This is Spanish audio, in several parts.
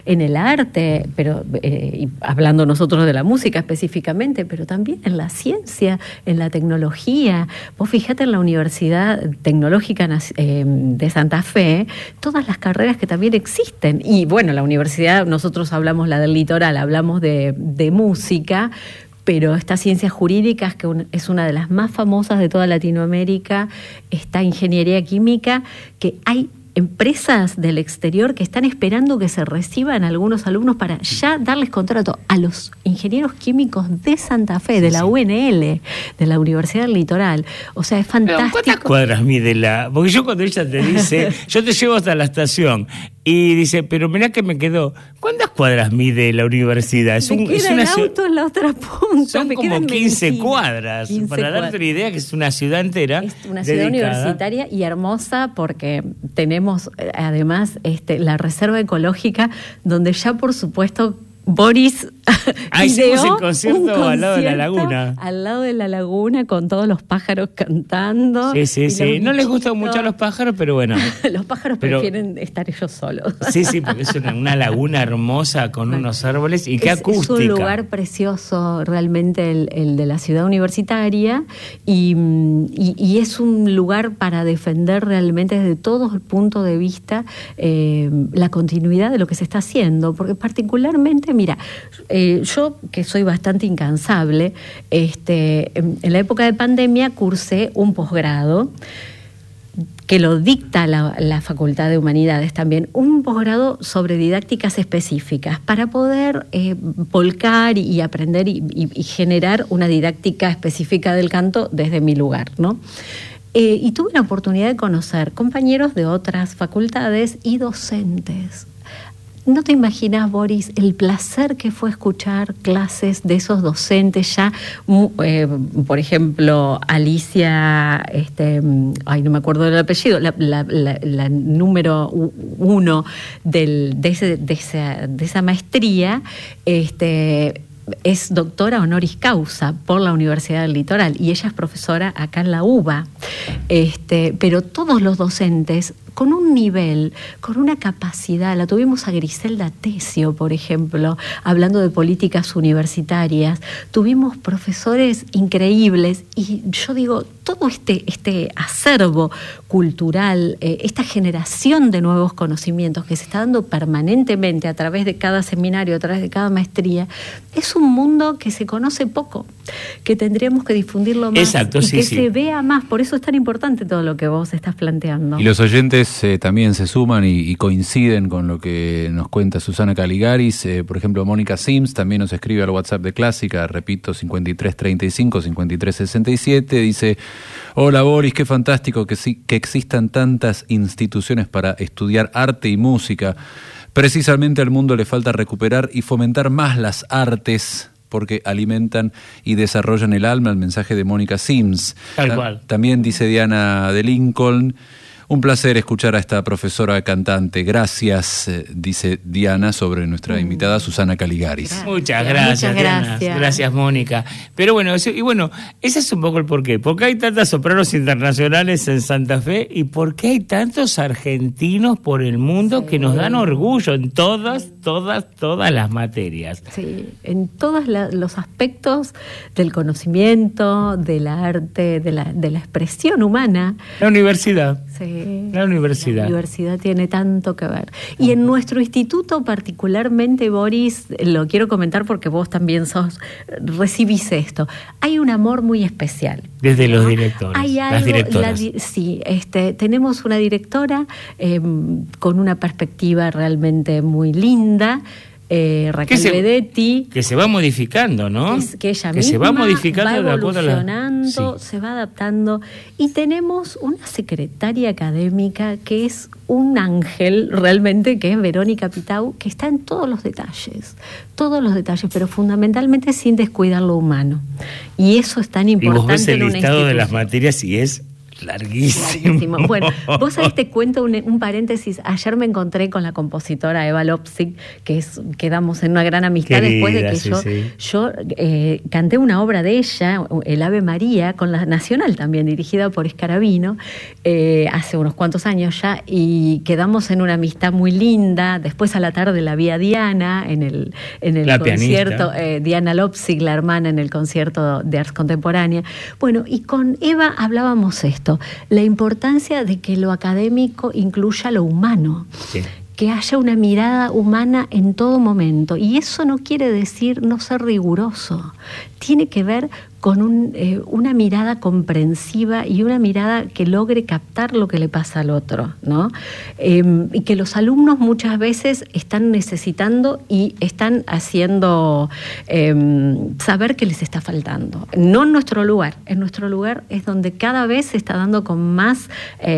en el arte, pero y hablando nosotros de la música específicamente, pero también en la ciencia, en la tecnología. Vos fijate en la Universidad Tecnológica de Santa Fe, todas las carreras que también existen. Y bueno, la universidad, nosotros hablamos la del litoral, hablamos de música, pero estas ciencias jurídicas, que es una de las más famosas de toda Latinoamérica, esta ingeniería química, que hay empresas del exterior que están esperando que se reciban algunos alumnos para ya darles contrato a los ingenieros químicos de Santa Fe, de la UNL, de la Universidad del Litoral. O sea, es fantástico. ¿Cuántas cuadras mide la...? Porque yo cuando ella te dice, yo te llevo hasta la estación, y dice, pero mirá que me quedó, ¿cuántas cuadras mide la universidad? Es una auto en la otra punta. Son como 15 cuadras, para darte una idea que es una ciudad entera. Es una ciudad universitaria y hermosa porque tenemos además la reserva ecológica, donde ya por supuesto Boris hicimos el concierto al lado de la laguna. Al lado de la laguna, con todos los pájaros cantando. Sí. No les gustan mucho a los pájaros, pero bueno. Los pájaros prefieren estar ellos solos. Sí, porque es una laguna hermosa con unos árboles y qué acústica. Es un lugar precioso realmente el de la ciudad universitaria y es un lugar para defender realmente desde todo el punto de vista la continuidad de lo que se está haciendo, porque particularmente, mira, yo que soy bastante incansable, en la época de pandemia cursé un posgrado que lo dicta la Facultad de Humanidades también, un posgrado sobre didácticas específicas para poder volcar y aprender y generar una didáctica específica del canto desde mi lugar, ¿no? Y tuve la oportunidad de conocer compañeros de otras facultades y docentes. No te imaginas, Boris, el placer que fue escuchar clases de esos docentes ya, por ejemplo, Alicia, no me acuerdo del apellido, la número 1 de esa maestría, es doctora honoris causa por la Universidad del Litoral y ella es profesora acá en la UBA. Pero todos los docentes con un nivel, con una capacidad. La tuvimos a Griselda Tesio, por ejemplo, hablando de políticas universitarias. Tuvimos profesores increíbles y yo digo, todo este acervo cultural, esta generación de nuevos conocimientos que se está dando permanentemente a través de cada seminario, a través de cada maestría, es un mundo que se conoce poco, que tendríamos que difundirlo más. Exacto, y que se vea más. Por eso es tan importante todo lo que vos estás planteando. Y los oyentes también se suman y coinciden con lo que nos cuenta Susana Caligaris. Por ejemplo, Mónica Sims también nos escribe al WhatsApp de Clásica, repito, 5335-5367, dice: hola Boris, qué fantástico que existan tantas instituciones para estudiar arte y música. Precisamente al mundo le falta recuperar y fomentar más las artes, porque alimentan y desarrollan el alma. El mensaje de Mónica Sims. Tal cual. También dice Diana de Lincoln: un placer escuchar a esta profesora cantante. Gracias, dice Diana, sobre nuestra invitada Susana Caligaris. Muchas gracias, Diana. Gracias, Mónica. Pero bueno, ese es un poco el porqué. ¿Por qué hay tantas sopranos internacionales en Santa Fe? ¿Y por qué hay tantos argentinos por el mundo que nos dan orgullo en todas las materias? Sí, en todos los aspectos del conocimiento, del arte, de la expresión humana. La universidad. Sí. La universidad. La universidad tiene tanto que ver. Y en nuestro instituto particularmente, Boris, lo quiero comentar porque vos también recibís esto. Hay un amor muy especial. Desde los directores, hay algo, las directoras. Tenemos una directora con una perspectiva realmente muy linda, Raquel Bedetti, que se va modificando, ¿no? Que ella que misma se va modificando, va evolucionando, se va adaptando, y tenemos una secretaria académica que es un ángel realmente, que es Verónica Pitau, que está en todos los detalles, pero fundamentalmente sin descuidar lo humano, y eso es tan importante. Y vos ves el listado de las materias y es Larguísimo. Bueno, vos sabés, te cuento un paréntesis. Ayer me encontré con la compositora Eva Lopsig, quedamos en una gran amistad. Querida, después de que yo canté una obra de ella, el Ave María, con la Nacional también, dirigida por Escarabino, hace unos cuantos años ya, y quedamos en una amistad muy linda. Después a la tarde la vi a Diana en el concierto, Diana Lopsig, la hermana, en el concierto de Ars Contemporánea. Bueno, y con Eva hablábamos esto, la importancia de que lo académico incluya lo humano. Sí. Que haya una mirada humana en todo momento. Y eso no quiere decir no ser riguroso. Tiene que ver con una mirada comprensiva y una mirada que logre captar lo que le pasa al otro, ¿no? Y que los alumnos muchas veces están necesitando y están haciendo saber que les está faltando. No en nuestro lugar. En nuestro lugar es donde cada vez se está dando con más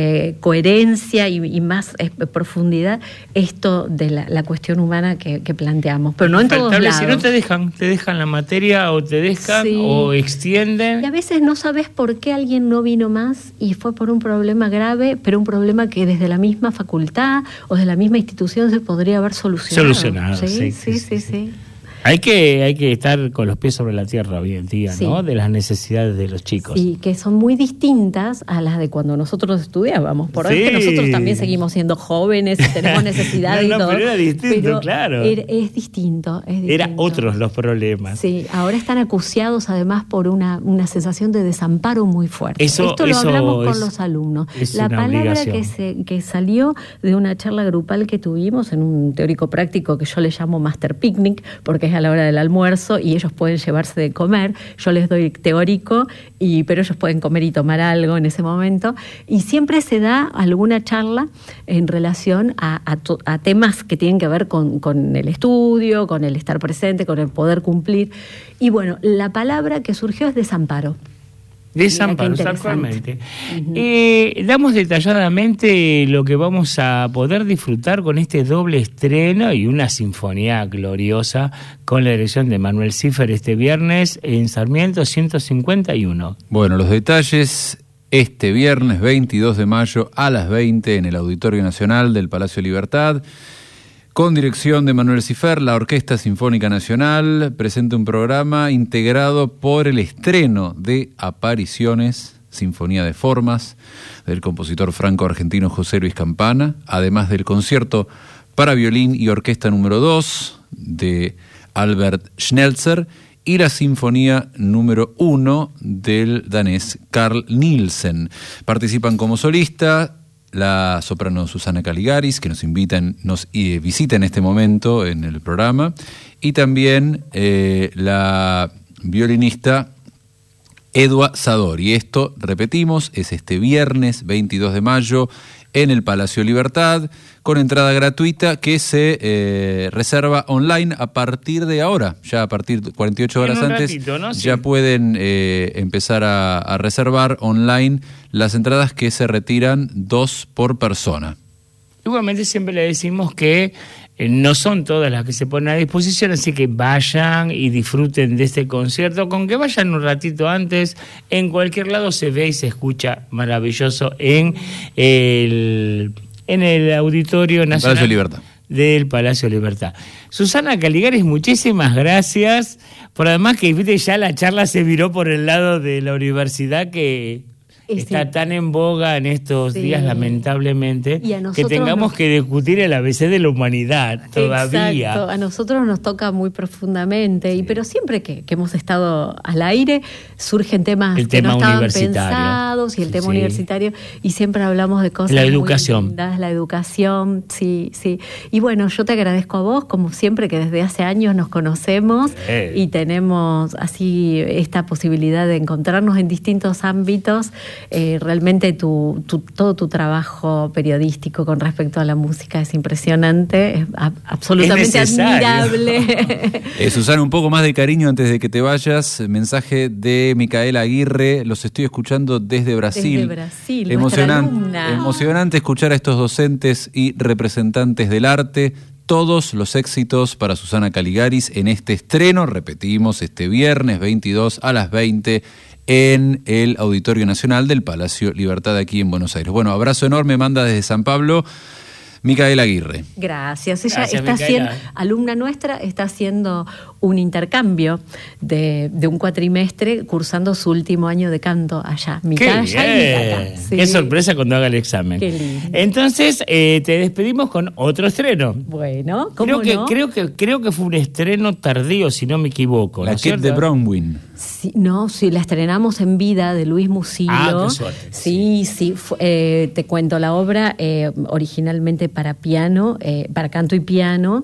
coherencia y más profundidad esto de la cuestión humana que planteamos. Pero no en todos lados. Si no te dejan la materia o te dejan o extienden. Y a veces no sabes por qué alguien no vino más y fue por un problema grave, pero un problema que desde la misma facultad o de la misma institución se podría haber solucionado. Sí. Hay que estar con los pies sobre la tierra hoy en día, ¿no? De las necesidades de los chicos. Sí, que son muy distintas a las de cuando nosotros estudiábamos. Por hoy que nosotros también seguimos siendo jóvenes y tenemos necesidades y todo. Pero era distinto, claro. Es distinto. Eran otros los problemas. Sí, ahora están acuciados además por una sensación de desamparo muy fuerte. Esto lo hablamos con los alumnos. La palabra que salió de una charla grupal que tuvimos en un teórico práctico que yo le llamo Master Picnic, porque es a la hora del almuerzo y ellos pueden llevarse de comer. Yo les doy teórico, pero ellos pueden comer y tomar algo en ese momento. Y siempre se da alguna charla en relación a temas que tienen que ver con el estudio, con el estar presente, con el poder cumplir. Y bueno, la palabra que surgió es desamparo. Desamparo, actualmente. Damos detalladamente lo que vamos a poder disfrutar con este doble estreno y una sinfonía gloriosa con la dirección de Manuel Ziffer este viernes en Sarmiento 151. Bueno, los detalles este viernes 22 de mayo a las 20 en el Auditorio Nacional del Palacio Libertad. Con dirección de Manuel Ziffer, la Orquesta Sinfónica Nacional presenta un programa integrado por el estreno de Apariciones, Sinfonía de Formas, del compositor franco-argentino José Luis Campana, además del concierto para violín y orquesta número 2 de Albert Schnelzer y la Sinfonía número 1 del danés Carl Nielsen. Participan como solistas la soprano Susana Caligaris, que nos visita en este momento en el programa, y también la violinista Edua Sador. Y esto, repetimos, es este viernes 22 de mayo en el Palacio Libertad, con entrada gratuita que se reserva online a partir de ahora. Ya a partir de 48 horas antes ratito, ¿no? Ya pueden empezar a reservar online las entradas, que se retiran 2 por persona. Igualmente siempre le decimos que no son todas las que se ponen a disposición, así que vayan y disfruten de este concierto. Con que vayan un ratito antes, en cualquier lado se ve y se escucha maravilloso en el Auditorio Nacional Palacio Libertad. Del Palacio Libertad. Susana Caligaris, muchísimas gracias. Por además que ya la charla se viró por el lado de la universidad, que está tan en boga en estos días, lamentablemente, que tengamos que discutir el ABC de la humanidad todavía. Exacto, a nosotros nos toca muy profundamente, pero siempre que hemos estado al aire surgen temas que no estaban pensados, y el tema universitario, y siempre hablamos de cosas la educación. Muy lindas, la educación, sí. Y bueno, yo te agradezco a vos, como siempre, que desde hace años nos conocemos y tenemos así esta posibilidad de encontrarnos en distintos ámbitos. Realmente todo tu trabajo periodístico con respecto a la música es impresionante, es absolutamente admirable. Susana, un poco más de cariño antes de que te vayas. Mensaje de Micaela Aguirre: los estoy escuchando desde Brasil. Emocionante escuchar a estos docentes y representantes del arte todos los éxitos para Susana Caligaris en este estreno, repetimos, este viernes 22 a las 20 en el Auditorio Nacional del Palacio Libertad aquí en Buenos Aires. Bueno, abrazo enorme, manda desde San Pablo Micaela Aguirre. Gracias. Ella está siendo alumna nuestra, está haciendo un intercambio de un cuatrimestre cursando su último año de canto allá. Qué sorpresa cuando haga el examen. Qué lindo. Entonces, te despedimos con otro estreno. Bueno, ¿cómo creo que fue un estreno tardío, si no me equivoco. La Quet de Bronwyn. Sí, la estrenamos en vida de Luis Musillo. Qué suerte. Sí. Te cuento, la obra originalmente para piano, para canto y piano,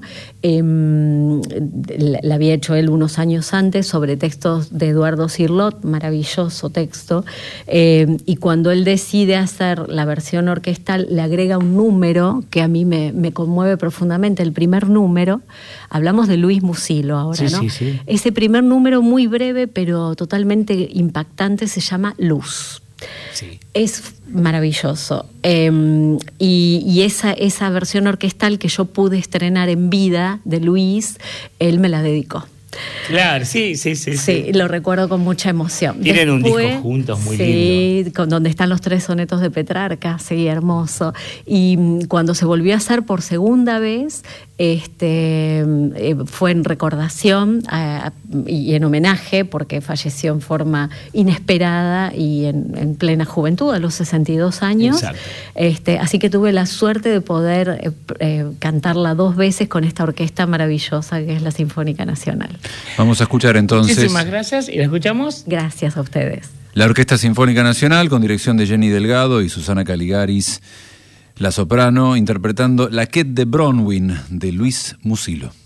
la había hecho él unos años antes sobre textos de Eduardo Cirlot, maravilloso texto, y cuando él decide hacer la versión orquestal le agrega un número que a mí me conmueve profundamente, el primer número. Hablamos de Luis Musillo ahora, ¿no? Sí. Ese primer número muy breve pero totalmente impactante se llama Luz. Sí. Es maravilloso. Y esa versión orquestal que yo pude estrenar en vida de Luis, él me la dedicó. Claro, sí. Sí, lo recuerdo con mucha emoción. Tienen un disco juntos muy lindo. Sí, donde están los 3 sonetos de Petrarca, sí, hermoso. Y cuando se volvió a hacer por segunda vez, fue en recordación y en homenaje, porque falleció en forma inesperada y en plena juventud, a los 62 años. Exacto. Así que tuve la suerte de poder cantarla 2 veces con esta orquesta maravillosa que es la Sinfónica Nacional. Vamos a escuchar entonces. Muchísimas gracias y la escuchamos. Gracias a ustedes. La Orquesta Sinfónica Nacional, con dirección de Jenny Delgado y Susana Caligaris, la soprano, interpretando La Quet de Bronwyn de Luis Musillo.